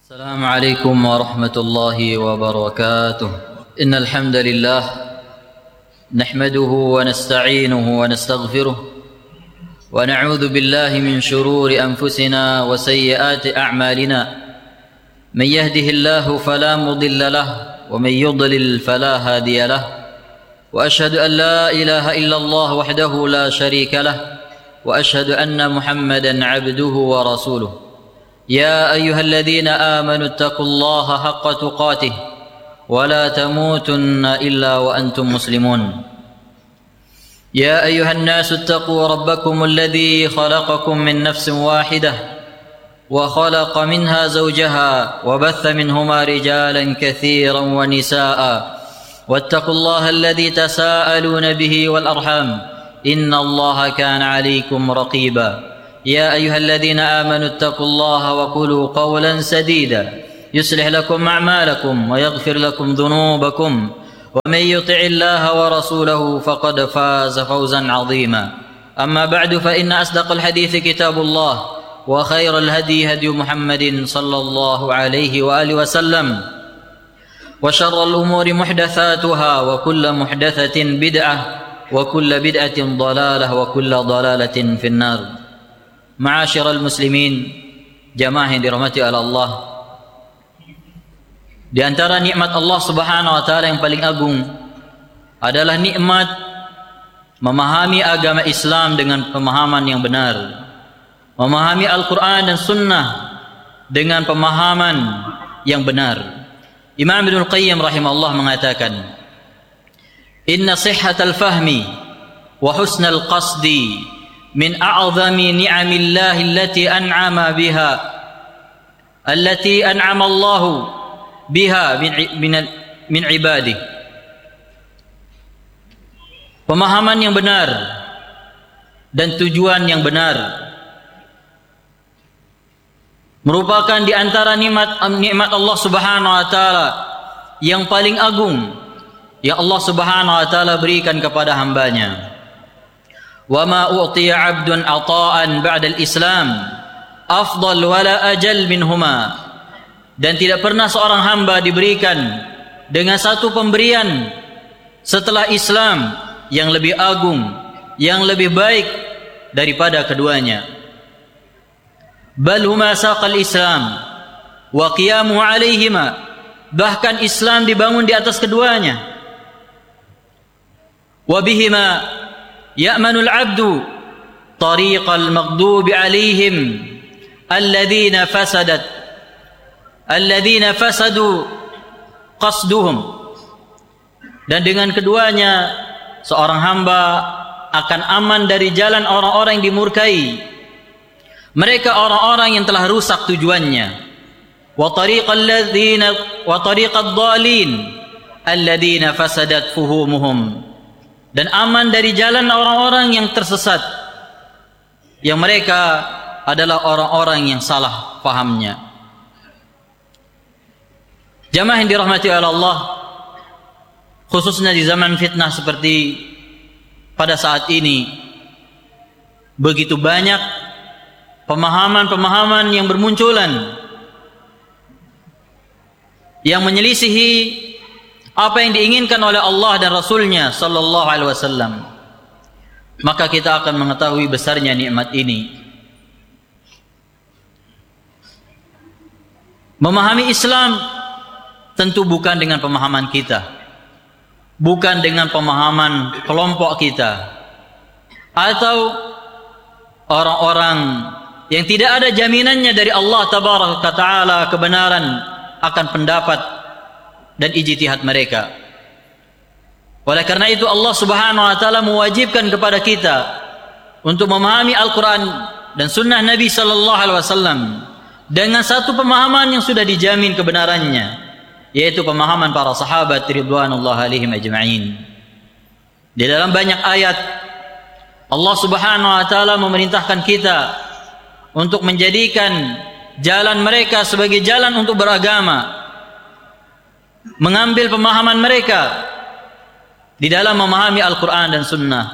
السلام عليكم ورحمة الله وبركاته. إن الحمد لله نحمده ونستعينه ونستغفره ونعوذ بالله من شرور أنفسنا وسيئات أعمالنا. من يهده الله فلا مضل له ومن يضلل فلا هادي له. وأشهد أن لا إله إلا الله وحده لا شريك له وأشهد أن محمدا عبده ورسوله. يا أيها الذين آمنوا اتقوا الله حق تقاته ولا تموتن إلا وأنتم مسلمون. يا أيها الناس اتقوا ربكم الذي خلقكم من نفس واحدة وخلق منها زوجها وبث منهما رجالا كثيرا ونساء واتقوا الله الذي تساءلون به والأرحام إن الله كان عليكم رقيبا. يا أيها الذين آمنوا اتقوا الله وقولوا قولا سديدا يصلح لكم أعمالكم ويغفر لكم ذنوبكم ومن يطع الله ورسوله فقد فاز فوزا عظيما. أما بعد فإن أصدق الحديث كتاب الله وخير الهدي هدي محمد صلى الله عليه وآله وسلم وشر الأمور محدثاتها وكل محدثة بدعة وكل بدعة ضلالة وكل ضلالة في النار. Ma'asyiral muslimin, jamaah yang dirahmati oleh Allah, di antara nikmat Allah Subhanahu wa taala yang paling agung adalah nikmat memahami agama Islam dengan pemahaman yang benar, memahami Al-Quran dan Sunnah dengan pemahaman yang benar. Imam Ibnul Qayyim rahimahullah mengatakan, inna sihhatal fahmi wa husnal qasdi min a'zami ni'amillahi allati an'ama biha Allah biha min ibadihi. Pemahaman yang benar dan tujuan yang benar merupakan di antara nikmat Allah Subhanahu wa taala yang paling agung yang Allah Subhanahu wa taala berikan kepada hambanya. Wa ma u'tiya 'abdun 'ata'an ba'da al-Islam afdal wa la ajal minhuma. Dan tidak pernah seorang hamba diberikan dengan satu pemberian setelah Islam yang lebih agung, yang lebih baik daripada keduanya. Bal huma saqal Islam wa qiyamu 'alaihima. Bahkan Islam dibangun di atas keduanya. Wa bihima يأمن العبد طريق المغضوب عليهم الذين فسدوا قصدهم. Dan dengan keduanya seorang hamba akan aman dari jalan orang-orang yang dimurkai, mereka orang-orang yang telah rusak tujuannya. Wa tariqad dhalin alladhina fasadat fuhumuhum. Dan aman dari jalan orang-orang yang tersesat, yang mereka adalah orang-orang yang salah fahamnya. Jamaah yang dirahmati oleh Allah, khususnya di zaman fitnah seperti pada saat ini, begitu banyak pemahaman-pemahaman yang bermunculan yang menyelisihi apa yang diinginkan oleh Allah dan Rasulnya sallallahu alaihi wasallam. Maka kita akan mengetahui besarnya nikmat ini. Memahami Islam tentu bukan dengan pemahaman kita, bukan dengan pemahaman kelompok kita, atau orang-orang yang tidak ada jaminannya dari Allah tabaraka taala kebenaran akan pendapat dan ijtihad mereka. Oleh karena itu Allah Subhanahu wa taala mewajibkan kepada kita untuk memahami Al-Quran dan Sunnah Nabi sallallahu alaihi wasallam dengan satu pemahaman yang sudah dijamin kebenarannya, yaitu pemahaman para sahabat ridwanullah alaihim ajma'in. Di dalam banyak ayat Allah Subhanahu wa taala memerintahkan kita untuk menjadikan jalan mereka sebagai jalan untuk beragama, mengambil pemahaman mereka di dalam memahami Al-Quran dan Sunnah.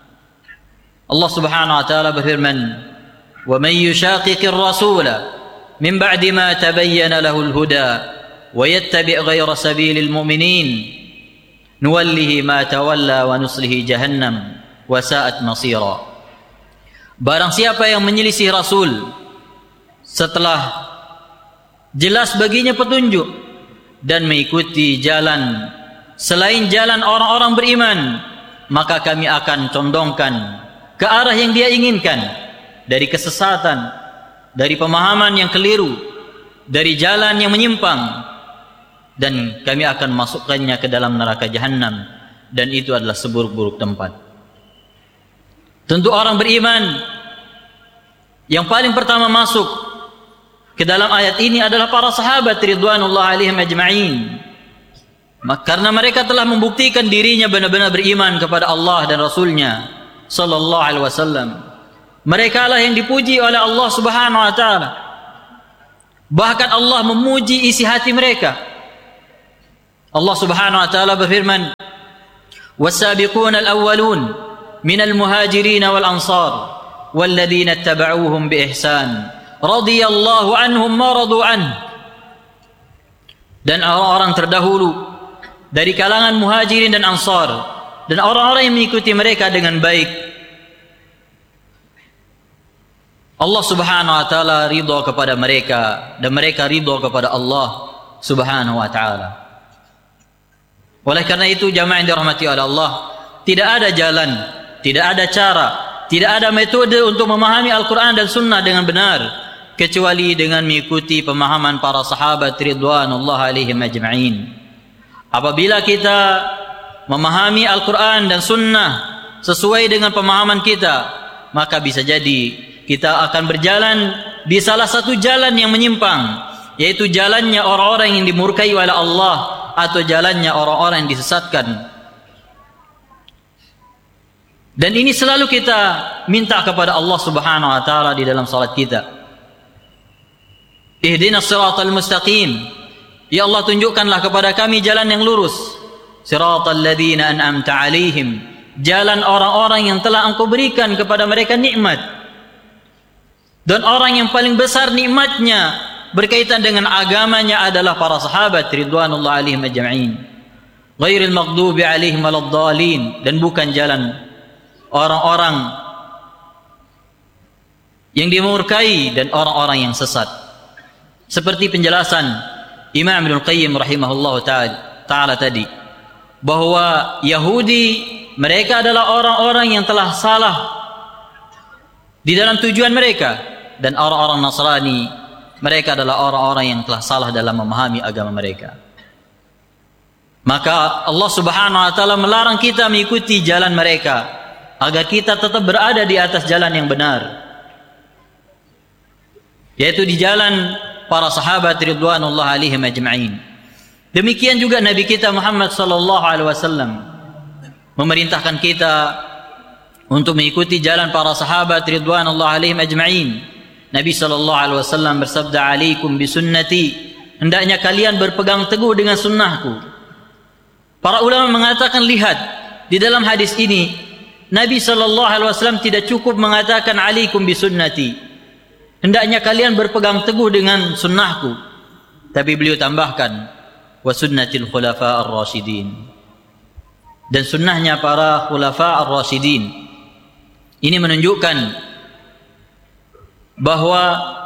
Allah Subhanahu wa taala berfirman, "Wa man yushaqiqir rasula min ba'di ma tabayyana lahul huda wa yattabi' ghayra sabilil mu'minin nuwallihi ma tawalla wa nuslihi jahannam wa sa'at masira. Barang siapa yang menyelisih Rasul setelah jelas baginya petunjuk dan mengikuti jalan selain jalan orang-orang beriman, maka kami akan condongkan ke arah yang dia inginkan, dari kesesatan, dari pemahaman yang keliru, dari jalan yang menyimpang, dan kami akan masukkannya ke dalam neraka jahanam, dan itu adalah seburuk-buruk tempat. Tentu orang beriman yang paling pertama masuk ke dalam ayat ini adalah para sahabat ridwanullah alaihim ajma'in. Karena mereka telah membuktikan dirinya benar-benar beriman kepada Allah dan Rasulnya sallallahu alaihi wasallam. Mereka lah yang dipuji oleh Allah Subhanahu wa taala. Bahkan Allah memuji isi hati mereka. Allah Subhanahu wa taala berfirman, "Was-sabiquna al-awwalun minal muhajirin wal ansar walladzina ittaba'uuhum bi ihsan radhiyallahu anhum wa radu anhu." Dan orang-orang terdahulu dari kalangan muhajirin dan ansar dan orang-orang yang mengikuti mereka dengan baik, Allah Subhanahu wa taala ridha kepada mereka dan mereka ridha kepada Allah Subhanahu wa taala. Oleh karena itu jamaah yang dirahmati oleh Allah, tidak ada jalan, tidak ada cara, tidak ada metode untuk memahami Al-Quran dan Sunnah dengan benar kecuali dengan mengikuti pemahaman para sahabat ridwanullah alaihim ajma'in. Apabila kita memahami Al-Quran dan Sunnah sesuai dengan pemahaman kita, maka bisa jadi kita akan berjalan di salah satu jalan yang menyimpang, yaitu jalannya orang-orang yang dimurkai oleh Allah atau jalannya orang-orang yang disesatkan. Dan ini selalu kita minta kepada Allah Subhanahu wa taala di dalam salat kita. Ihdinas siratal mustaqim. Ya Allah, tunjukkanlah kepada kami jalan yang lurus. Siratal ladzina an'amta 'alaihim. Jalan orang-orang yang telah Engkau berikan kepada mereka nikmat. Dan orang yang paling besar nikmatnya berkaitan dengan agamanya adalah para sahabat ridwanullah alaihim ajma'in. Ghairil maghdubi 'alaihim waladdallin, dan bukan jalan orang-orang yang dimurkai dan orang-orang yang sesat. Seperti penjelasan Imam Ibnul Qayyim rahimahullah ta'ala tadi, bahwa Yahudi mereka adalah orang-orang yang telah salah di dalam tujuan mereka, dan orang-orang Nasrani mereka adalah orang-orang yang telah salah dalam memahami agama mereka. Maka Allah Subhanahu wa taala melarang kita mengikuti jalan mereka agar kita tetap berada di atas jalan yang benar, yaitu di jalan para sahabat ridwanullah alaihim ajma'in. Demikian juga Nabi kita Muhammad sallallahu alaihi wasallam memerintahkan kita untuk mengikuti jalan para sahabat ridwanullah alaihim ajma'in. Nabi sallallahu alaihi wasallam bersabda, "Alaikum bisunnati." Hendaknya kalian berpegang teguh dengan sunnahku. Para ulama mengatakan, lihat di dalam hadis ini Nabi sallallahu alaihi wasallam tidak cukup mengatakan alaikum bisunnati. Hendaknya kalian berpegang teguh dengan sunnahku, tapi beliau tambahkan wa sunnatil khulafa ar-rasyidin, dan sunnahnya para khulafa ar-rasyidin. Ini menunjukkan bahwa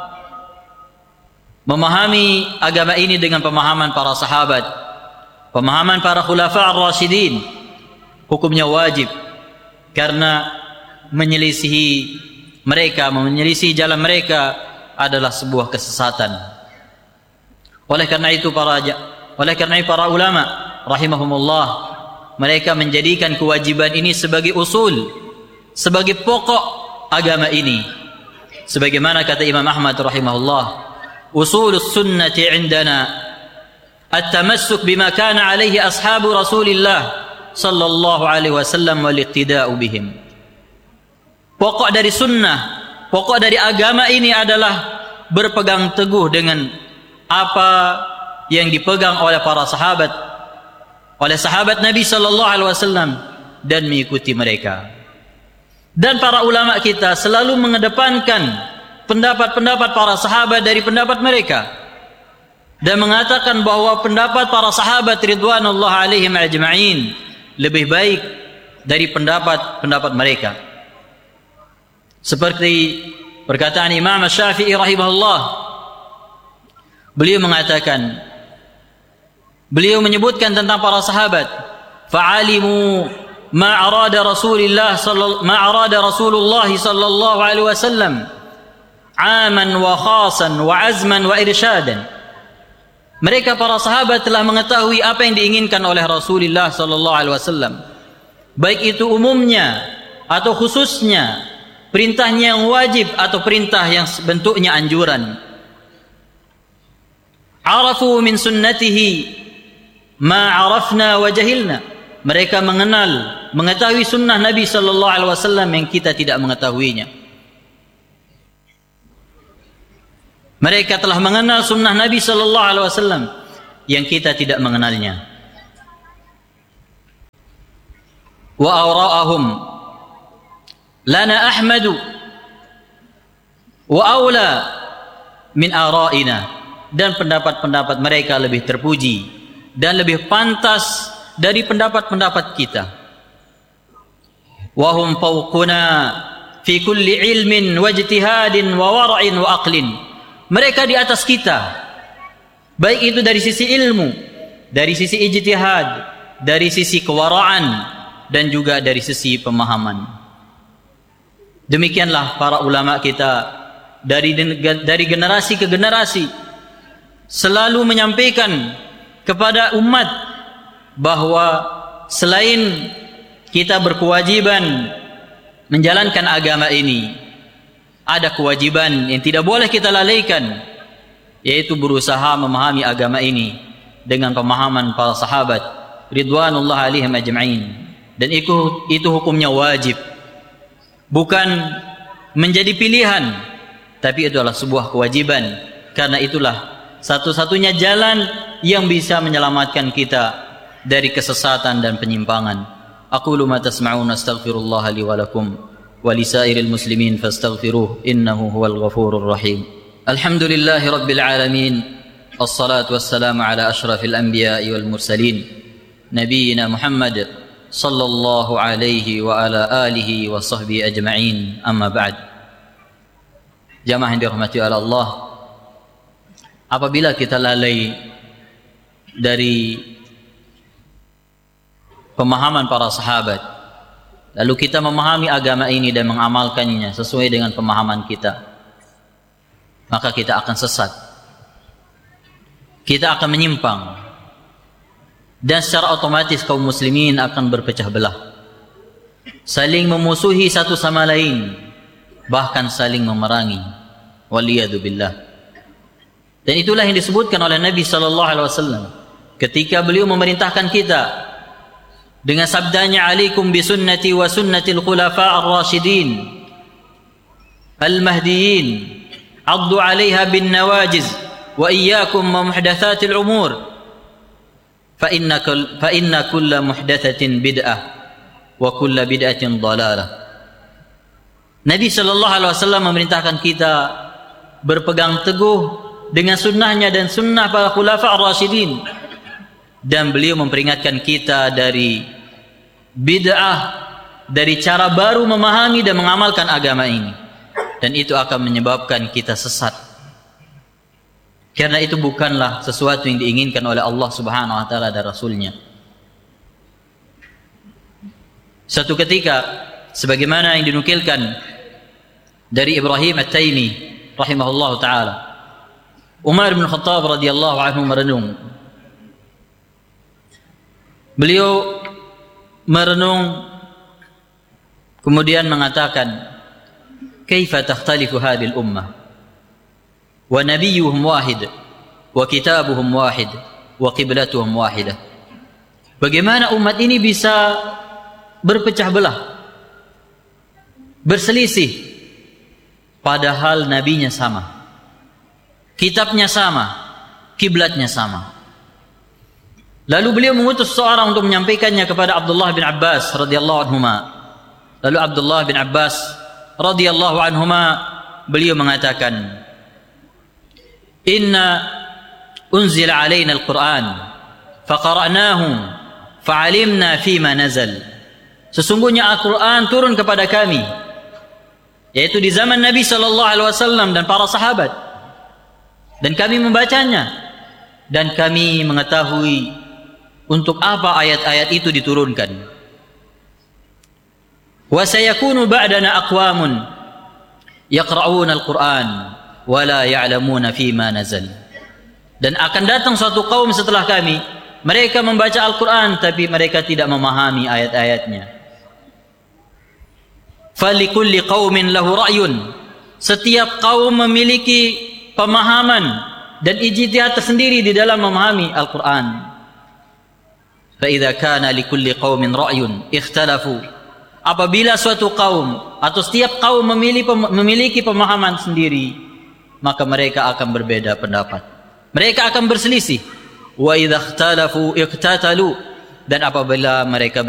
memahami agama ini dengan pemahaman para sahabat, pemahaman para khulafa ar-rasyidin, hukumnya wajib, karena menyelisihi mereka, menyelisih jalan mereka adalah sebuah kesesatan. Oleh karena itu para ulama rahimahumullah, mereka menjadikan kewajiban ini sebagai usul, sebagai pokok agama ini. Sebagaimana kata Imam Ahmad rahimahullah, usulus sunnati indana at-tamassuk bima kana alaihi ashabu Rasulillah sallallahu alaihi wasallam wal iqtida'u bihim. Pokok dari sunnah, pokok dari agama ini adalah berpegang teguh dengan apa yang dipegang oleh para sahabat, oleh sahabat Nabi sallallahu alaihi wasallam, dan mengikuti mereka. Dan para ulama kita selalu mengedepankan pendapat-pendapat para sahabat dari pendapat mereka dan mengatakan bahwa pendapat para sahabat ridwanullah alaihim ajma'in lebih baik dari pendapat-pendapat mereka. Seperti perkataan Imam Syafi'i rahimahullah, beliau mengatakan, beliau menyebutkan tentang para sahabat, fa'alimu ma arada Rasulullah sallallahu alaihi wasallam aman wa khasan wa azman wa irsyadan. Mereka para sahabat telah mengetahui apa yang diinginkan oleh Rasulullah sallallahu alaihi wasallam, baik itu umumnya atau khususnya, perintahnya yang wajib atau perintah yang bentuknya anjuran. Arafu min sunnatihi ma arafna wa jahilna. Mereka mengetahui sunnah Nabi sallallahu alaihi wasallam yang kita tidak mengetahuinya. Mereka telah mengenal sunnah Nabi sallallahu alaihi wasallam yang kita tidak mengenalnya. Wa awra'ahum lana ahmadu wa aula min ara'ina. Dan pendapat-pendapat mereka lebih terpuji dan lebih pantas dari pendapat-pendapat kita. Wa hum fawquna fi kulli ilmin wa ijtihadin wa wara'in wa aqlin. Mereka di atas kita, baik itu dari sisi ilmu, dari sisi ijtihad, dari sisi kewaraan, dan juga dari sisi pemahaman. Demikianlah para ulama kita dari generasi ke generasi selalu menyampaikan kepada umat bahwa selain kita berkewajiban menjalankan agama ini, ada kewajiban yang tidak boleh kita lalaikan, yaitu berusaha memahami agama ini dengan pemahaman para sahabat ridwanullah alaihim ajma'in. Dan itu hukumnya wajib, bukan menjadi pilihan, tapi itu adalah sebuah kewajiban, karena itulah satu-satunya jalan yang bisa menyelamatkan kita dari kesesatan dan penyimpangan. Aqulu ma tasma'un, astaghfirullah li wa lakum ولسائر المسلمين فاستغفروه إنه هو الغفور الرحيم. الحمد لله رب العالمين، الصلاة والسلام على أشرف الأنبياء والمرسلين نبينا محمد صلى الله عليه وعلى آله وصحبه أجمعين. أما بعد. Jamaah yang dirahmati oleh Allah, apabila kita lalai dari pemahaman para sahabat, lalu kita memahami agama ini dan mengamalkannya sesuai dengan pemahaman kita, maka kita akan sesat, kita akan menyimpang, dan secara otomatis kaum muslimin akan berpecah belah, saling memusuhi satu sama lain, bahkan saling memerangi. Waliyadu billah. Dan itulah yang disebutkan oleh Nabi sallallahu alaihi wasallam ketika beliau memerintahkan kita dengan sabdanya, alaikum bisunnati wa sunnatil khulafa ar-rasyidin al-mahdiyin addu 'alaiha bin nawajiz wa iyyakum wa muhdatsatil umur fa inna kulla muhdatsatin bid'ah wa kulla bid'atin dhalalah. Nabi sallallahu alaihi wasallam memerintahkan kita berpegang teguh dengan sunnahnya dan sunnah para khulafa ar-rasyidin, dan beliau memperingatkan kita dari bid'ah, dari cara baru memahami dan mengamalkan agama ini, dan itu akan menyebabkan kita sesat, karena itu bukanlah sesuatu yang diinginkan oleh Allah Subhanahu wa taala dan Rasulnya. Suatu ketika, sebagaimana yang dinukilkan dari Ibrahim At-Taimi rahimahullah taala, Umar bin Khattab radhiyallahu anhu merenung. Beliau merenung kemudian mengatakan, kaifa takhtalifu hadhihi al-ummah wa nabiyyuhum wahid wa kitabuhum wahid wa qiblatuhum wahidah. Bagaimana umat ini bisa berpecah belah, berselisih, padahal nabinya sama, kitabnya sama, kiblatnya sama. Lalu beliau mengutus seorang untuk menyampaikannya kepada Abdullah bin Abbas radhiyallahu anhuma. Lalu Abdullah bin Abbas radhiyallahu anhuma beliau mengatakan, "Inna unzila alaina al-Qur'an faqara'nahu fa'alimna fima nazal." Sesungguhnya Al-Qur'an turun kepada kami, yaitu di zaman Nabi sallallahu alaihi wasallam dan para sahabat, dan kami membacanya dan kami mengetahui untuk apa ayat-ayat itu diturunkan. Wa sayakunu ba'dana aqwamun yaqra'una al-Qur'an wa la ya'lamuna fima nazal. Dan akan datang suatu kaum setelah kami, mereka membaca Al-Qur'an tapi mereka tidak memahami ayat-ayatnya. Falikulli qaumin lahu ra'yun. Setiap kaum memiliki pemahaman dan ijtihad tersendiri di dalam memahami Al-Qur'an. Fa idza kana likulli qaumin ra'yun ikhtalafu. Apabila suatu kaum atau setiap kaum memiliki pemahaman sendiri, maka mereka akan berbeda pendapat. Mereka akan berselisih. Wa idza ikhtalafu iqtatalu. Dan apabila mereka